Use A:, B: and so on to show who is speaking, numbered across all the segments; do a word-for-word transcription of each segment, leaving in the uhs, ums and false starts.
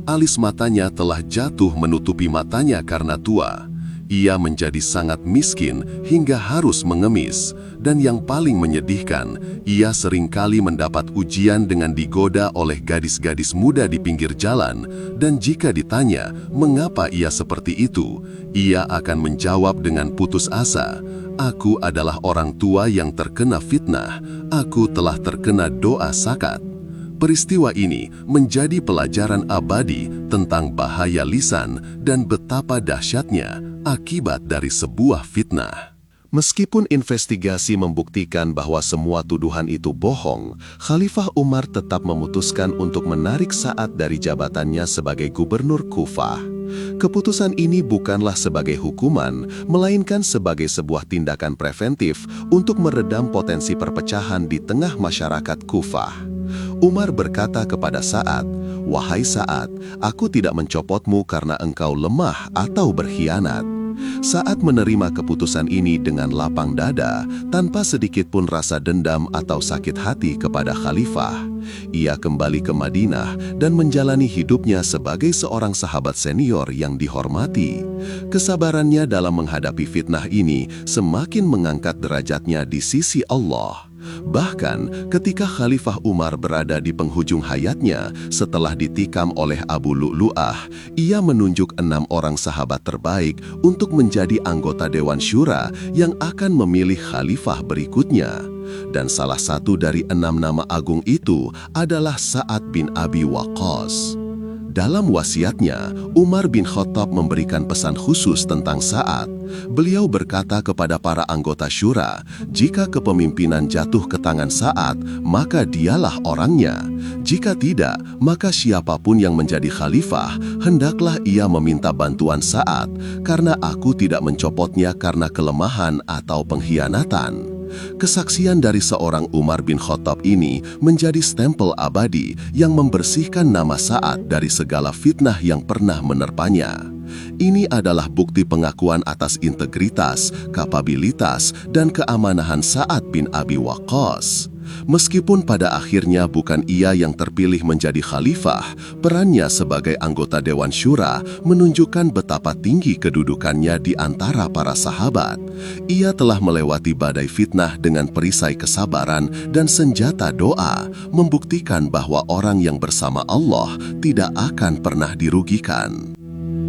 A: Alis matanya telah jatuh menutupi matanya karena tua. Ia menjadi sangat miskin hingga harus mengemis. Dan yang paling menyedihkan, ia seringkali mendapat ujian dengan digoda oleh gadis-gadis muda di pinggir jalan. Dan jika ditanya mengapa ia seperti itu, ia akan menjawab dengan putus asa, "Aku adalah orang tua yang terkena fitnah. Aku telah terkena doa sakat." Peristiwa ini menjadi pelajaran abadi tentang bahaya lisan dan betapa dahsyatnya akibat dari sebuah fitnah.
B: Meskipun investigasi membuktikan bahwa semua tuduhan itu bohong, Khalifah Umar tetap memutuskan untuk menarik Sa'ad dari jabatannya sebagai gubernur Kufah. Keputusan ini bukanlah sebagai hukuman, melainkan sebagai sebuah tindakan preventif untuk meredam potensi perpecahan di tengah masyarakat Kufah. Umar berkata kepada Sa'ad, "Wahai Sa'ad, aku tidak mencopotmu karena engkau lemah atau berkhianat." Sa'ad menerima keputusan ini dengan lapang dada, tanpa sedikit pun rasa dendam atau sakit hati kepada khalifah. Ia kembali ke Madinah dan menjalani hidupnya sebagai seorang sahabat senior yang dihormati. Kesabarannya dalam menghadapi fitnah ini semakin mengangkat derajatnya di sisi Allah. Bahkan ketika Khalifah Umar berada di penghujung hayatnya setelah ditikam oleh Abu Lu'lu'ah, ia menunjuk enam orang sahabat terbaik untuk menjadi anggota Dewan Syura yang akan memilih khalifah berikutnya. Dan salah satu dari enam nama agung itu adalah Sa'ad bin Abi Waqqas. Dalam wasiatnya, Umar bin Khattab memberikan pesan khusus tentang Sa'ad. Beliau berkata kepada para anggota syura, jika kepemimpinan jatuh ke tangan Sa'ad, maka dialah orangnya. Jika tidak, maka siapapun yang menjadi khalifah, hendaklah ia meminta bantuan Sa'ad, karena aku tidak mencopotnya karena kelemahan atau pengkhianatan. Kesaksian dari seorang Umar bin Khattab ini menjadi stempel abadi yang membersihkan nama Sa'ad dari segala fitnah yang pernah menerpanya. Ini adalah bukti pengakuan atas integritas, kapabilitas, dan keamanahan Sa'ad bin Abi Waqqas. Meskipun pada akhirnya bukan ia yang terpilih menjadi khalifah, perannya sebagai anggota Dewan Syura menunjukkan betapa tinggi kedudukannya di antara para sahabat. Ia telah melewati badai fitnah dengan perisai kesabaran dan senjata doa, membuktikan bahwa orang yang bersama Allah tidak akan pernah dirugikan.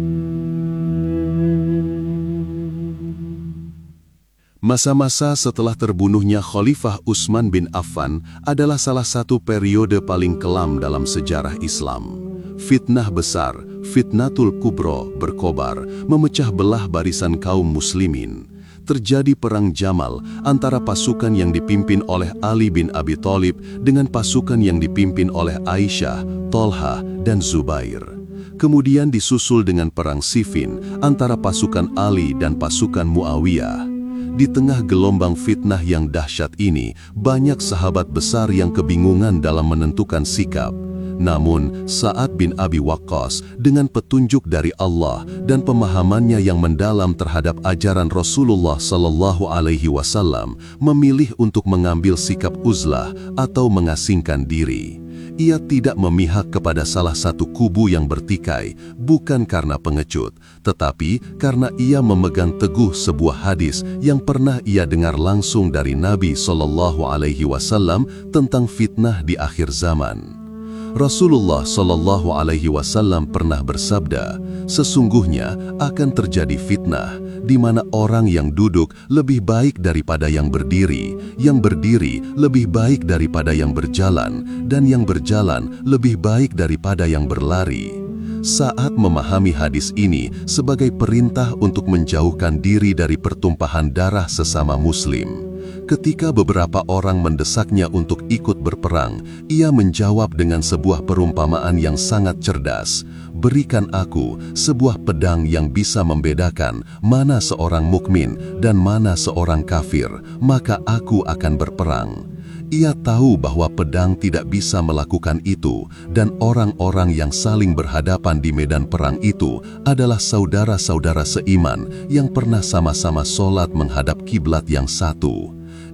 B: Masa-masa setelah terbunuhnya Khalifah Utsman bin Affan adalah salah satu periode paling kelam dalam sejarah Islam. Fitnah besar, Fitnatul Kubro, berkobar, memecah belah barisan kaum muslimin. Terjadi perang Jamal antara pasukan yang dipimpin oleh Ali bin Abi Thalib dengan pasukan yang dipimpin oleh Aisyah, Tolha, dan Zubair. Kemudian disusul dengan perang Siffin antara pasukan Ali dan pasukan Muawiyah. Di tengah gelombang fitnah yang dahsyat ini, banyak sahabat besar yang kebingungan dalam menentukan sikap. Namun, Sa'ad bin Abi Waqqas dengan petunjuk dari Allah dan pemahamannya yang mendalam terhadap ajaran Rasulullah Sallallahu Alaihi Wasallam memilih untuk mengambil sikap uzlah atau mengasingkan diri. Ia tidak memihak kepada salah satu kubu yang bertikai, bukan karena pengecut, tetapi karena ia memegang teguh sebuah hadis yang pernah ia dengar langsung dari Nabi Sallallahu Alaihi Wasallam tentang fitnah di akhir zaman. Rasulullah Sallallahu Alaihi Wasallam pernah bersabda, sesungguhnya akan terjadi fitnah di mana orang yang duduk lebih baik daripada yang berdiri, yang berdiri lebih baik daripada yang berjalan, dan yang berjalan lebih baik daripada yang berlari. Saat memahami hadis ini sebagai perintah untuk menjauhkan diri dari pertumpahan darah sesama muslim. Ketika beberapa orang mendesaknya untuk ikut berperang, ia menjawab dengan sebuah perumpamaan yang sangat cerdas. Berikan aku sebuah pedang yang bisa membedakan mana seorang mukmin dan mana seorang kafir, maka aku akan berperang. Ia tahu bahwa pedang tidak bisa melakukan itu, dan orang-orang yang saling berhadapan di medan perang itu adalah saudara-saudara seiman yang pernah sama-sama sholat menghadap kiblat yang satu.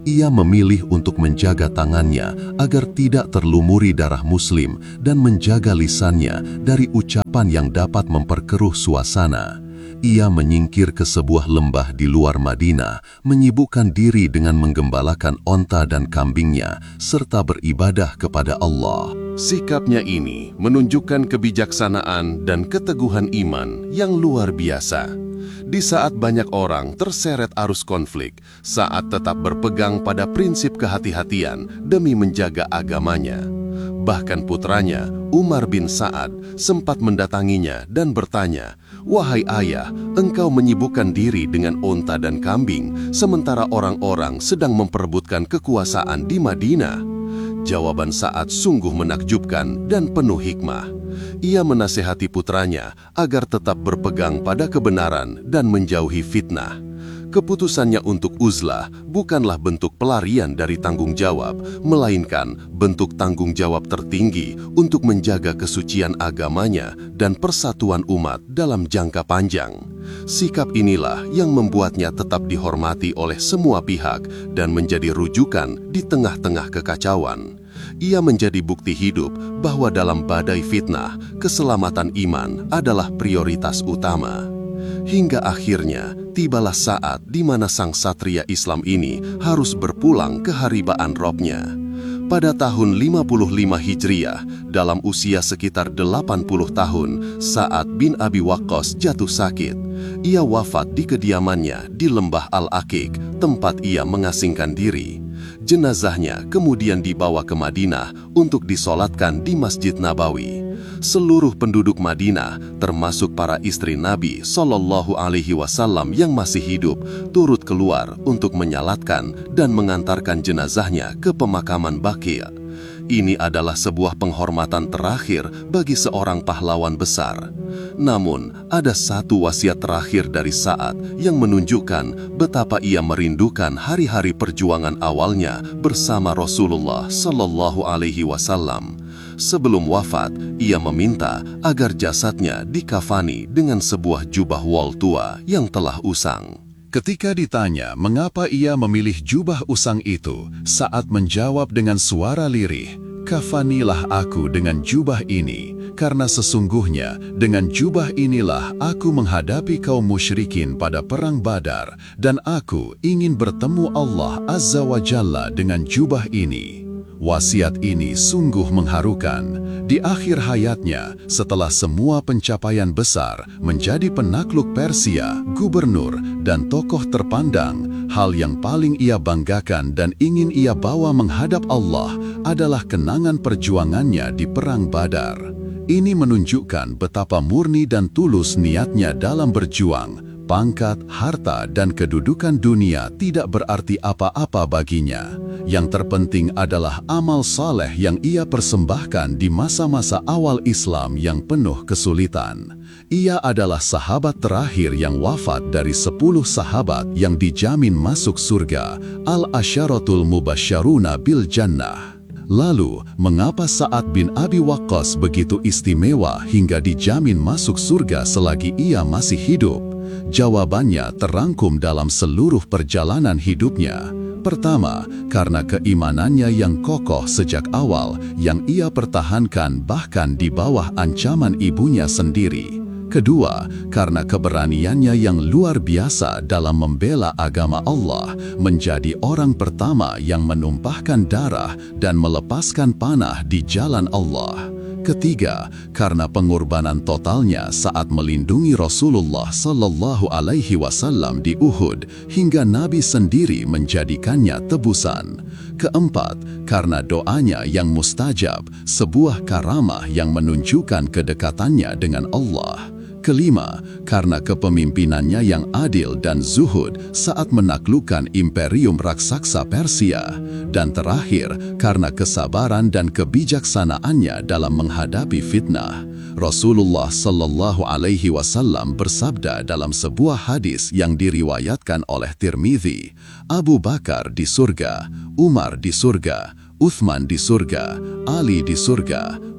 A: ia memilih untuk menjaga tangannya agar tidak terlumuri darah Muslim dan menjaga lisannya dari ucapan yang dapat memperkeruh suasana. Ia menyingkir ke sebuah lembah di luar Madinah, menyibukkan diri dengan menggembalakan onta dan kambingnya, serta beribadah kepada Allah.
B: Sikapnya ini menunjukkan kebijaksanaan dan keteguhan iman yang luar biasa. Di saat banyak orang terseret arus konflik, Sa'ad tetap berpegang pada prinsip kehati-hatian demi menjaga agamanya. Bahkan putranya, Umar bin Sa'ad, sempat mendatanginya dan bertanya, "Wahai ayah, engkau menyibukkan diri dengan onta dan kambing, sementara orang-orang sedang memperebutkan kekuasaan di Madinah." Jawaban Sa'ad sungguh menakjubkan dan penuh hikmah. Ia menasihati putranya agar tetap berpegang pada kebenaran dan menjauhi fitnah. Keputusannya untuk uzlah bukanlah bentuk pelarian dari tanggung jawab, melainkan bentuk tanggung jawab tertinggi untuk menjaga kesucian agamanya dan persatuan umat dalam jangka panjang. Sikap inilah yang membuatnya tetap dihormati oleh semua pihak dan menjadi rujukan di tengah-tengah kekacauan. Ia menjadi bukti hidup bahwa dalam badai fitnah, keselamatan iman adalah prioritas utama. Hingga akhirnya, tibalah saat di mana sang satria Islam ini harus berpulang ke haribaan robnya. Pada tahun lima puluh lima Hijriah, dalam usia sekitar delapan puluh tahun, Sa'ad bin Abi Waqqas jatuh sakit. Ia wafat di kediamannya di Lembah Al-Aqiq, tempat ia mengasingkan diri. Jenazahnya kemudian dibawa ke Madinah untuk disolatkan di Masjid Nabawi. Seluruh penduduk Madinah, termasuk para istri Nabi Shallallahu Alaihi Wasallam yang masih hidup, turut keluar untuk menyalatkan dan mengantarkan jenazahnya ke pemakaman Baqi'. Ini adalah sebuah penghormatan terakhir bagi seorang pahlawan besar. Namun, ada satu wasiat terakhir dari Sa'ad yang menunjukkan betapa ia merindukan hari-hari perjuangan awalnya bersama Rasulullah Shallallahu Alaihi Wasallam. Sebelum wafat, ia meminta agar jasadnya dikafani dengan sebuah jubah wol tua yang telah usang.
C: Ketika ditanya mengapa ia memilih jubah usang itu, Sa'ad menjawab dengan suara lirih, "Kafanilah aku dengan jubah ini, karena sesungguhnya dengan jubah inilah aku menghadapi kaum musyrikin pada perang Badar, dan aku ingin bertemu Allah Azza wa Jalla dengan jubah ini." Wasiat ini sungguh mengharukan. Di akhir hayatnya, setelah semua pencapaian besar, menjadi penakluk Persia, gubernur, dan tokoh terpandang, hal yang paling ia banggakan dan ingin ia bawa menghadap Allah adalah kenangan perjuangannya di Perang Badar. Ini menunjukkan betapa murni dan tulus niatnya dalam berjuang. Pangkat, harta, dan kedudukan dunia tidak berarti apa-apa baginya. Yang terpenting adalah amal saleh yang ia persembahkan di masa-masa awal Islam yang penuh kesulitan. Ia adalah sahabat terakhir yang wafat dari sepuluh sahabat yang dijamin masuk surga, al-asyaratul mubasysyaruna bil jannah. Lalu, mengapa Sa'ad bin Abi Waqqas begitu istimewa hingga dijamin masuk surga selagi ia masih hidup? Jawabannya terangkum dalam seluruh perjalanan hidupnya. Pertama, karena keimanannya yang kokoh sejak awal yang ia pertahankan bahkan di bawah ancaman ibunya sendiri. Kedua, karena keberaniannya yang luar biasa dalam membela agama Allah, menjadi orang pertama yang menumpahkan darah dan melepaskan panah di jalan Allah. Ketiga, karena pengorbanan totalnya saat melindungi Rasulullah Sallallahu Alaihi Wasallam di Uhud hingga Nabi sendiri menjadikannya tebusan. Keempat, karena doanya yang mustajab, sebuah karamah yang menunjukkan kedekatannya dengan Allah. Kelima, karena kepemimpinannya yang adil dan zuhud saat menaklukkan imperium raksasa Persia. Dan terakhir, karena kesabaran dan kebijaksanaannya dalam menghadapi fitnah. Rasulullah Sallallahu Alaihi Wasallam bersabda dalam sebuah hadis yang diriwayatkan oleh Tirmidzi, Abu Bakar di surga, Umar di surga, Uthman di surga, Ali di surga,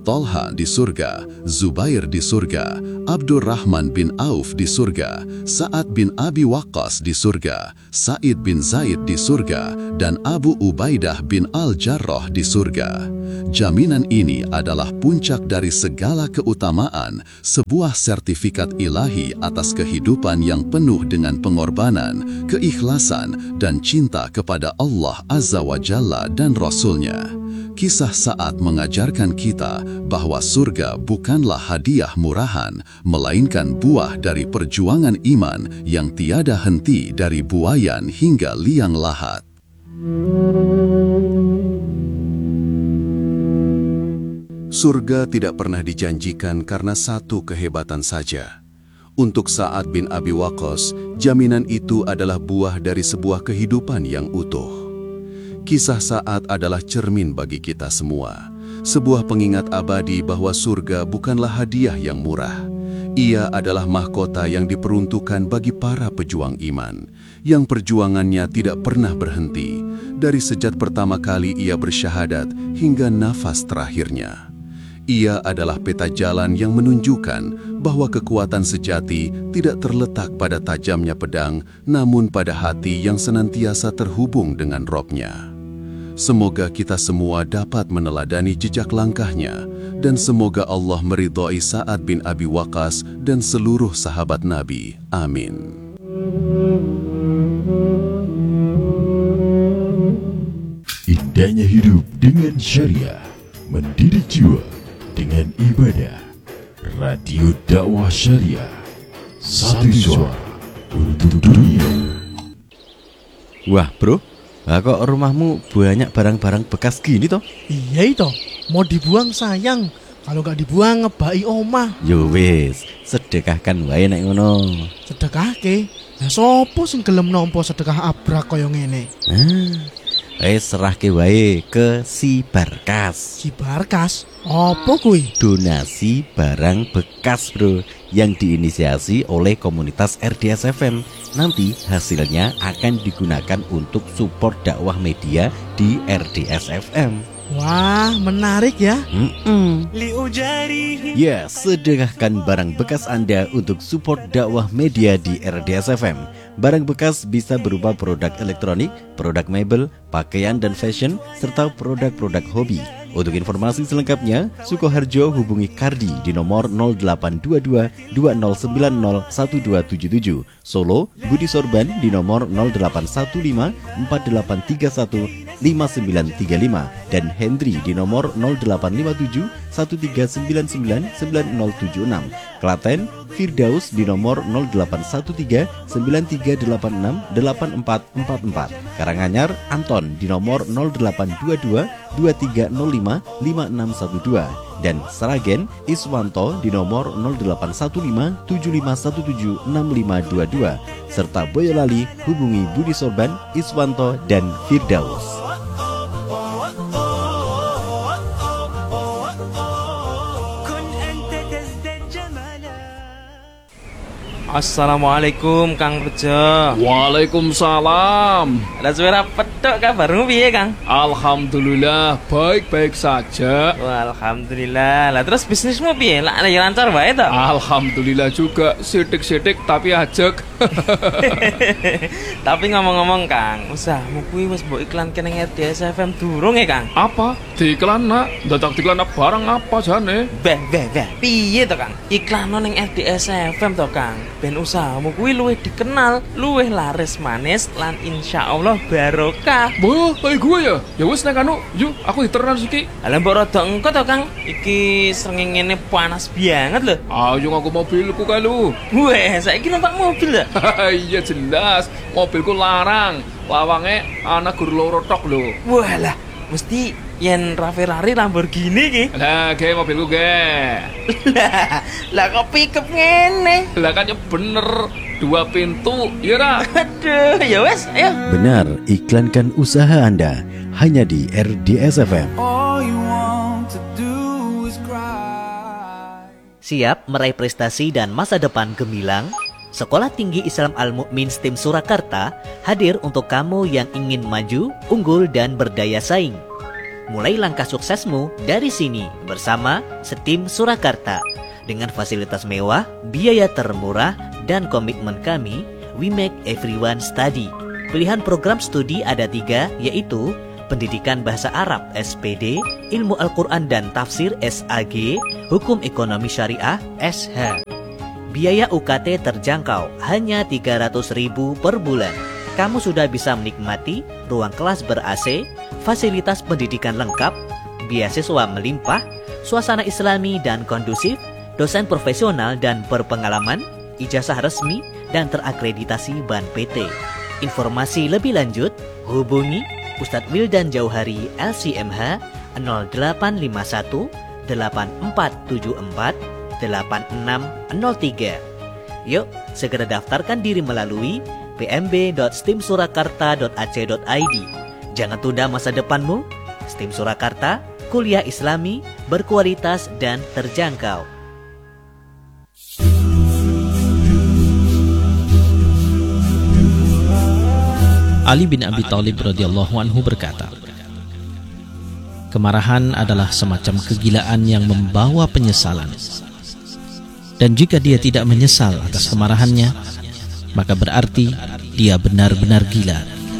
A: Tolha di surga, Zubair di surga, Abdurrahman bin Auf di surga, Sa'ad bin Abi Waqqas di surga, Sa'id bin Zaid di surga, dan Abu Ubaidah bin Al-Jarrah di surga. Jaminan ini adalah puncak dari segala keutamaan, sebuah sertifikat ilahi atas kehidupan yang penuh dengan pengorbanan, keikhlasan, dan cinta kepada Allah Azza wa Jalla dan Rasul-Nya. Kisah Sa'ad mengajarkan kita bahwa surga bukanlah hadiah murahan, melainkan buah dari perjuangan iman yang tiada henti dari buayan hingga liang lahat.
B: Surga tidak pernah dijanjikan karena satu kehebatan saja. Untuk Sa'ad bin Abi Waqqas, jaminan itu adalah buah dari sebuah kehidupan yang utuh. Kisah Sa'ad adalah cermin bagi kita semua, sebuah pengingat abadi bahwa surga bukanlah hadiah yang murah. Ia adalah mahkota yang diperuntukkan bagi para pejuang iman, yang perjuangannya tidak pernah berhenti, dari sejak pertama kali ia bersyahadat hingga nafas terakhirnya. Ia adalah peta jalan yang menunjukkan bahwa kekuatan sejati tidak terletak pada tajamnya pedang, namun pada hati yang senantiasa terhubung dengan Robnya. Semoga kita semua dapat meneladani jejak langkahnya, dan semoga Allah meridhai Sa'ad bin Abi Waqqas dan seluruh sahabat Nabi. Amin.
D: Indahnya hidup dengan syariah, mendidik jiwa dengan ibadah. Radio dakwah syariah, satu suara untuk dunia.
E: Wah bro, lah kok rumahmu banyak barang-barang bekas gini toh?
F: Iya itu, mau dibuang sayang. Kalau nggak dibuang ngebai omah.
E: Yo wis, sedekahkan wae nek ngono.
F: Sedekahke? Lah sopo sing gelem nampa sedekah abrak kaya ngene?
E: Ah, eh serahke wae ke si Barkas.
F: Si Barkas? Apa kuwi?
E: Donasi barang bekas bro, yang diinisiasi oleh komunitas R D S F M. Nanti hasilnya akan digunakan untuk support dakwah media di R D S F M.
F: Wah, menarik ya.
E: Mm-mm. Ya, sedekahkan barang bekas Anda untuk support dakwah media di R D S F M. Barang bekas bisa berupa produk elektronik, produk mebel, pakaian dan fashion, serta produk-produk hobi. Untuk informasi selengkapnya, Sukoharjo hubungi Kardi di nomor nol delapan dua dua dua nol sembilan nol satu dua tujuh tujuh. Solo, Budi Sorban di nomor nol delapan satu lima empat delapan tiga satu lima sembilan tiga lima dan Hendri di nomor nol delapan lima tujuh satu tiga sembilan sembilan sembilan nol tujuh enam. Klaten, Firdaus di nomor nol delapan satu tiga sembilan tiga delapan enam delapan empat empat empat. Karanganyar, Anton di nomor nol delapan dua dua dua tiga nol lima lima enam satu dua dan Sragen, Iswanto di nomor nol delapan satu lima tujuh lima satu tujuh enam lima dua dua serta Boyolali hubungi Budi Sorban, Iswanto dan Firdaus.
G: Assalamualaikum Kang Rejo.
H: Waalaikumsalam.
G: Lah suara petok kabarmu piye Kang?
H: Alhamdulillah baik-baik saja.
G: Wah, alhamdulillah. Lah terus bisnismu piye? Lah ya lancar wae to?
H: Alhamdulillah juga, sidik-sidik tapi ajek.
G: Tapi ngomong-ngomong Kang, usahamu kuwi wis mbok iklanke ning R D S F M durung ya Kang?
H: Apa? Diiklan nak? Dadak diiklan barang apa jane?
G: Beh, beh, beh. Piye to Kang? Iklan ning R D S F M to Kang. Ben usahamu kuwi luwih dikenal, luwih laris manis lan insyaallah barokah.
H: Wah, kayak gue ya? Ya wis nek anu, yuk aku diteran iki.
G: Lah mbok rada engko to Kang. Iki srengenge panas banget lho.
H: Ayo aku mobilku kae lu.
G: Weh, saiki numpak mobil dah.
H: Iya jelas, mobilku larang. Lawange ana gur loro tok lho.
G: Walah, mesti yen Ferrari Lamborghini ki.
H: Lah, ge mobilku ge.
G: Lah, lah kok pickup ngene?
H: Lah kan ya bener, dua pintu, iya ra?
G: Aduh, ya wes, ayo.
E: Benar, iklankan usaha Anda hanya di R D S F M.
I: Siap meraih prestasi dan masa depan gemilang? Sekolah Tinggi Islam Al-Mu'min S T I M Surakarta hadir untuk kamu yang ingin maju, unggul, dan berdaya saing. Mulai langkah suksesmu dari sini bersama STIM Surakarta. Dengan fasilitas mewah, biaya termurah, dan komitmen kami, we make everyone study. Pilihan program studi ada tiga, yaitu Pendidikan Bahasa Arab S P D, Ilmu Al-Quran dan Tafsir S A G, Hukum Ekonomi Syariah S H. Biaya U K T terjangkau, hanya tiga ratus ribu per bulan. Kamu sudah bisa menikmati ruang kelas ber-A C, fasilitas pendidikan lengkap, beasiswa melimpah, suasana islami dan kondusif, dosen profesional dan berpengalaman, ijazah resmi dan terakreditasi Ban P T. Informasi lebih lanjut, hubungi Ustadz Wildan Jauhari L C M H nol delapan lima satu delapan empat tujuh empat delapan enam nol tiga. Yuk, segera daftarkan diri melalui p m b dot stim surakarta dot a c dot i d. Jangan tunda masa depanmu. STIM Surakarta, kuliah Islami, berkualitas dan terjangkau.
J: Ali bin Abi Thalib radhiyallahu anhu berkata, kemarahan adalah semacam kegilaan yang membawa penyesalan. Dan jika dia tidak menyesal atas kemarahannya, maka berarti dia benar-benar gila.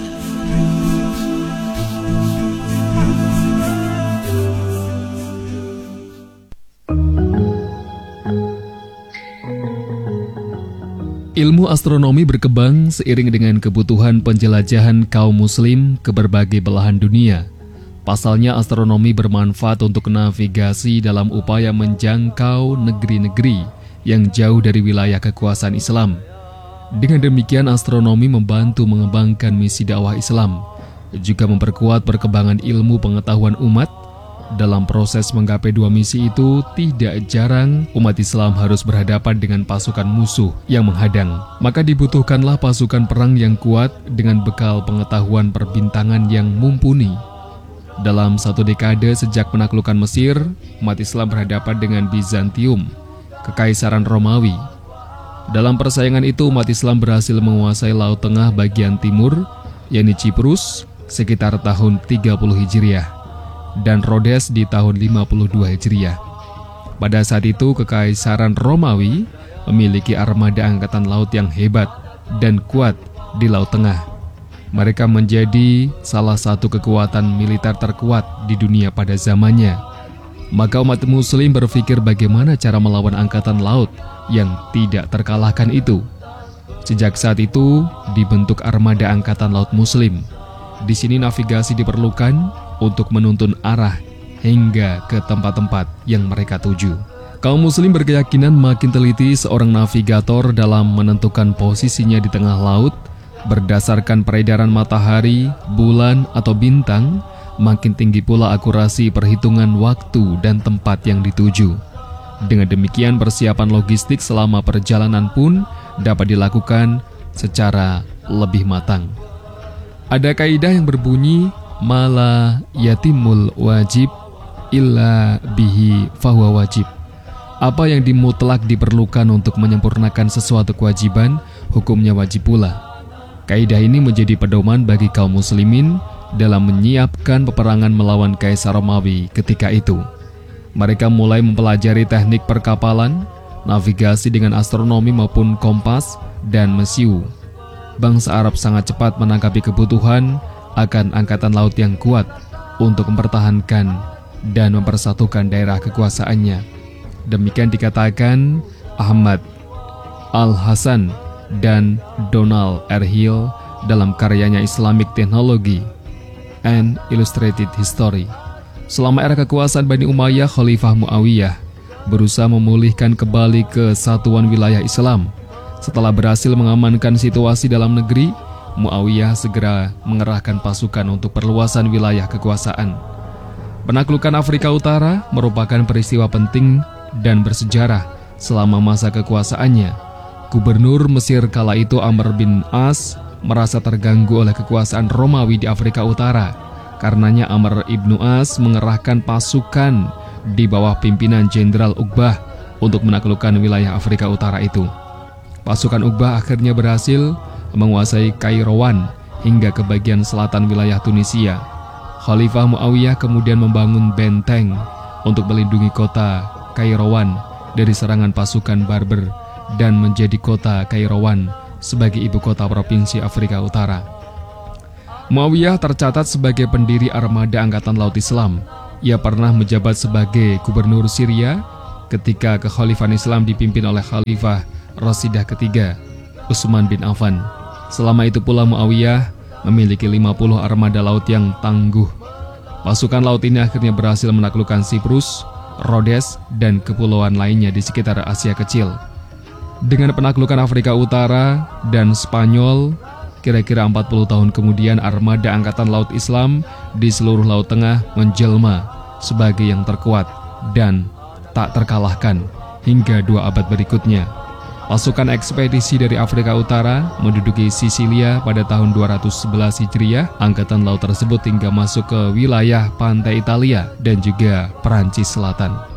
K: Ilmu astronomi berkembang seiring dengan kebutuhan penjelajahan kaum muslim ke berbagai belahan dunia. Pasalnya astronomi bermanfaat untuk navigasi dalam upaya menjangkau negeri-negeri yang jauh dari wilayah kekuasaan Islam. Dengan demikian astronomi membantu mengembangkan misi dakwah Islam, juga memperkuat perkembangan ilmu pengetahuan umat. Dalam proses menggapai dua misi itu, tidak jarang umat Islam harus berhadapan dengan pasukan musuh yang menghadang. Maka dibutuhkanlah pasukan perang yang kuat dengan bekal pengetahuan perbintangan yang mumpuni. Dalam satu dekade sejak penaklukan Mesir, umat Islam berhadapan dengan Bizantium, Kekaisaran Romawi. Dalam persaingan itu, umat Islam berhasil menguasai Laut Tengah bagian timur, yakni Ciprus, sekitar tahun tiga puluh Hijriah. Dan Rhodes di tahun lima puluh dua Hijriah. Pada saat itu Kekaisaran Romawi memiliki armada angkatan laut yang hebat dan kuat di Laut Tengah. Mereka menjadi salah satu kekuatan militer terkuat di dunia pada zamannya. Maka umat muslim berpikir bagaimana cara melawan angkatan laut yang tidak terkalahkan itu. Sejak saat itu dibentuk armada angkatan laut muslim. Di sini navigasi diperlukan untuk menuntun arah hingga ke tempat-tempat yang mereka tuju. Kaum muslim berkeyakinan makin teliti seorang navigator dalam menentukan posisinya di tengah laut, berdasarkan peredaran matahari, bulan, atau bintang, makin tinggi pula akurasi perhitungan waktu dan tempat yang dituju. Dengan demikian persiapan logistik selama perjalanan pun dapat dilakukan secara lebih matang. Ada kaidah yang berbunyi, mala yatimul wajib illa bihi fahuwa wajib. Apa yang dimutlak diperlukan untuk menyempurnakan sesuatu kewajiban, hukumnya wajib pula. Kaidah ini menjadi pedoman bagi kaum muslimin dalam menyiapkan peperangan melawan Kaisar Romawi ketika itu. Mereka mulai mempelajari teknik perkapalan, navigasi dengan astronomi maupun kompas, dan mesiu. Bangsa Arab sangat cepat menanggapi kebutuhan akan angkatan laut yang kuat untuk mempertahankan dan mempersatukan daerah kekuasaannya. Demikian dikatakan Ahmad Al-Hasan dan Donald R. Hill dalam karyanya Islamic Technology and Illustrated History. Selama era kekuasaan Bani Umayyah, Khalifah Muawiyah berusaha memulihkan kembali kesatuan wilayah Islam. Setelah berhasil mengamankan situasi dalam negeri, Muawiyah segera mengerahkan pasukan untuk perluasan wilayah kekuasaan. Penaklukan Afrika Utara merupakan peristiwa penting dan bersejarah selama masa kekuasaannya. Gubernur Mesir kala itu Amr bin As merasa terganggu oleh kekuasaan Romawi di Afrika Utara. Karenanya Amr ibnu As mengerahkan pasukan di bawah pimpinan Jenderal Uqbah untuk menaklukkan wilayah Afrika Utara itu. Pasukan Uqbah akhirnya berhasil menguasai Kairouan hingga ke bagian selatan wilayah Tunisia. Khalifah Muawiyah kemudian membangun benteng untuk melindungi kota Kairouan dari serangan pasukan Berber dan menjadi kota Kairouan sebagai ibu kota provinsi Afrika Utara. Muawiyah tercatat sebagai pendiri armada Angkatan Laut Islam. Ia pernah menjabat sebagai gubernur Syria ketika kekhalifahan Islam dipimpin oleh Khalifah Rashidah ketiga, Utsman bin Affan. Selama itu pula Muawiyah memiliki lima puluh armada laut yang tangguh. Pasukan laut ini akhirnya berhasil menaklukkan Siprus, Rhodes, dan kepulauan lainnya di sekitar Asia Kecil. Dengan penaklukan Afrika Utara dan Spanyol, kira-kira empat puluh tahun kemudian armada Angkatan Laut Islam di seluruh Laut Tengah menjelma sebagai yang terkuat dan tak terkalahkan hingga dua abad berikutnya. Pasukan ekspedisi dari Afrika Utara menduduki Sisilia pada tahun dua ratus sebelas Hijriah. Angkatan laut tersebut hingga masuk ke wilayah pantai Italia dan juga Perancis Selatan.